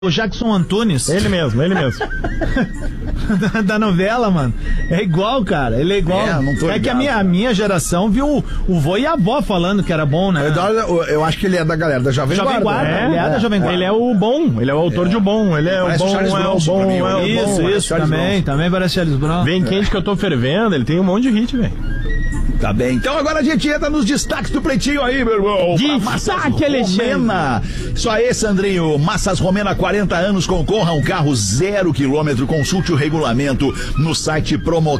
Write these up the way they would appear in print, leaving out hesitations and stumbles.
O Jackson Antunes. Ele mesmo. Da novela, mano. É igual, cara. Ele é igual. É que a minha geração viu o vô e a avó falando que era bom, né? Eu acho que ele é da galera da Jovem Guarda. Ele é da Jovem Guarda. Ele é o bom. Ele é o autor de O Bom. Ele é parece o bom, Isso, também parece Charles Brown. Bem quente que eu tô fervendo. Ele tem um monte de hit, velho. Tá bem. Então agora a gente entra nos destaques do Pretinho aí, meu irmão. Destaque, Romena. Isso aí, Sandrinho. Massas Romena, 40 anos, concorra a um carro 0 km. Consulte o regulamento no site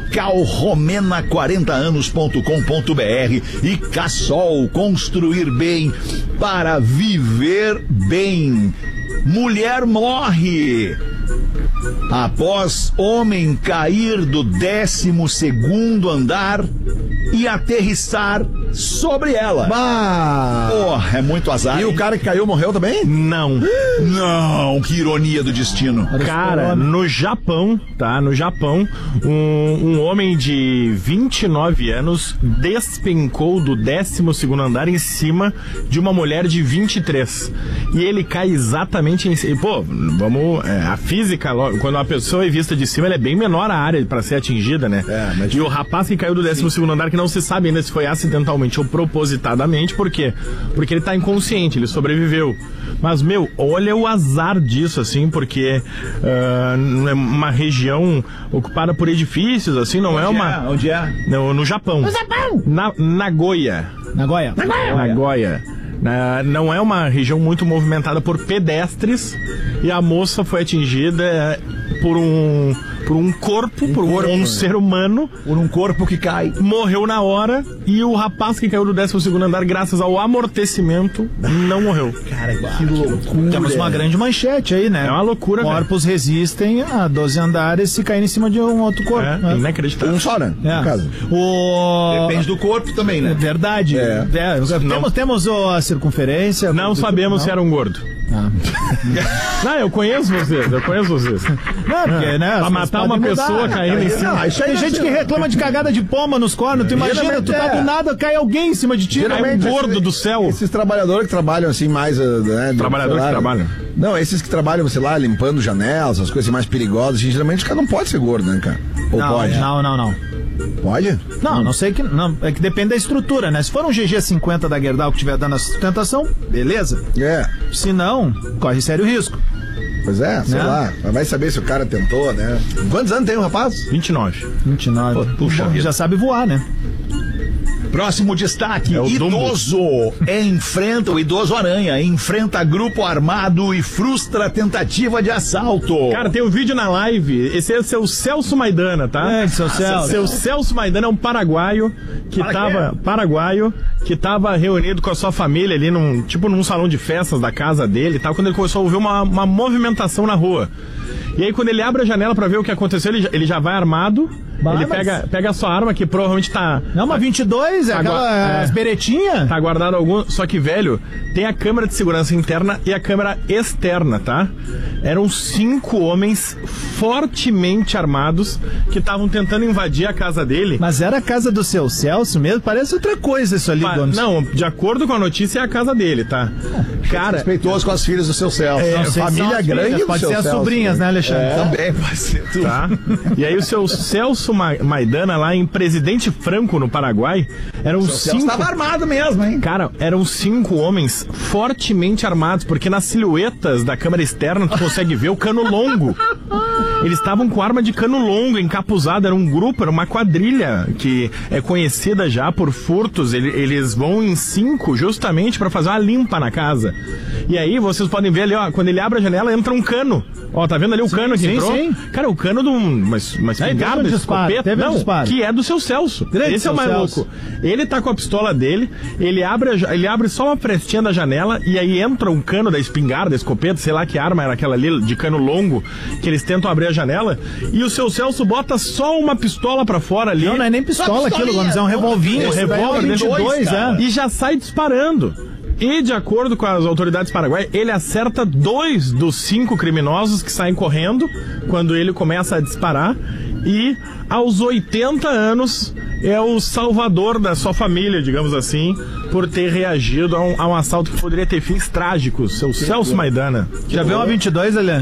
promocalromena40anos.com.br. E Cassol, construir bem para viver bem. Mulher morre após homem cair do 12º andar e aterrissar sobre ela. Porra, é muito azar. E o cara que caiu morreu também? Não, que ironia do destino. Cara, no Japão, tá? No Japão, um homem de 29 anos despencou do 12º andar em cima de uma mulher de 23. E ele cai exatamente em cima. Pô, a física, quando uma pessoa é vista de cima, ela é bem menor a área pra ser atingida, né? E o rapaz que caiu do 12º andar, que não se sabe ainda se foi acidentalmente ou propositadamente, por quê? Porque ele tá inconsciente, ele sobreviveu. Mas, olha o azar disso, assim, porque é uma região ocupada por edifícios, assim, não é uma... Onde é? No Japão. No Japão! Nagoya. Não é uma região muito movimentada por pedestres, e a moça foi atingida por um corpo, um ser humano. Por um corpo que cai. Morreu na hora, e o rapaz que caiu do 12º andar, graças ao amortecimento, não morreu. Cara, que loucura. Temos uma grande manchete aí, né? É uma loucura, corpos resistem a 12 andares se caírem em cima de um outro corpo. É inacreditável. Um só, né? No caso. Depende do corpo também, né? Verdade. Temos a circunferência. Não sabemos se era um gordo. Não, eu conheço vocês. Não, porque, né? Pra matar uma pessoa caindo em cima. Tem gente que reclama de cagada de pomba nos cornos. Tu imagina, tu tá do nada, cai alguém em cima de ti. É um gordo do céu. Esses trabalhadores que trabalham assim mais... né, trabalhadores que trabalham. Não, esses que trabalham, sei lá, limpando janelas, as coisas mais perigosas, geralmente o cara não pode ser gordo, né, cara? Ou pode? Não. Pode? Não sei que... Não, é que depende da estrutura, né? Se for um GG50 da Gerdau que estiver dando a sustentação, beleza. Se não, corre sério risco. Pois é, sei lá. Vai saber se o cara tentou, né? Quantos anos tem o rapaz? 29. Puxa, já sabe voar, né? Próximo destaque, o idoso aranha enfrenta grupo armado e frustra tentativa de assalto. Cara, tem um vídeo na live, esse é o seu Celso Maidana, tá? Seu Celso. Seu Celso Maidana é um paraguaio que tava reunido com a sua família ali num salão de festas da casa dele e tal, quando ele começou a ouvir uma movimentação na rua. E aí quando ele abre a janela pra ver o que aconteceu, ele já vai armado. Ele pega a sua arma, que provavelmente tá... Não, uma 22, as beretinhas. Tá guardado algum... Só que, velho, tem a câmera de segurança interna e a câmera externa, tá? Eram 5 homens fortemente armados que estavam tentando invadir a casa dele. Mas era a casa do seu Celso mesmo? Parece outra coisa isso ali, Gomes. Não, de acordo com a notícia, é a casa dele, tá? Cara... Respeitoso com as filhas do seu Celso. Família grande. Pode ser as sobrinhas, né, Alexandre? Também pode ser tudo. Tá? E aí o seu Celso Maidana, lá em Presidente Franco, no Paraguai, eram 5... Estava armado mesmo, hein? Cara, eram 5 homens fortemente armados, porque nas silhuetas da câmera externa tu consegue ver o cano longo. Eles estavam com arma de cano longo, encapuzado, era um grupo, era uma quadrilha que é conhecida já por furtos. Eles vão em 5 justamente pra fazer uma limpa na casa. E aí vocês podem ver ali, ó, quando ele abre a janela, entra um cano. Ó, tá vendo ali o cano que entrou? Sim. Cara, o cano de uma espingarda, escopeta, que é do seu Celso. Esse é o mais louco. Ele tá com a pistola dele, ele abre só uma frestinha da janela e aí entra um cano da espingarda, escopeta, sei lá que arma era aquela ali de cano longo, que eles tentam abrir a janela, e o seu Celso bota só uma pistola pra fora ali. Não é nem pistola aquilo, Gomes, é um revolvinho. Um revólver 22, e já sai disparando. E, de acordo com as autoridades paraguaias, ele acerta 2 dos 5 criminosos que saem correndo quando ele começa a disparar. E aos 80 anos é o salvador da sua família, digamos assim, por ter reagido a um assalto que poderia ter fins trágicos. Seu Celso Maidana. Já viu uma 22, Eliane?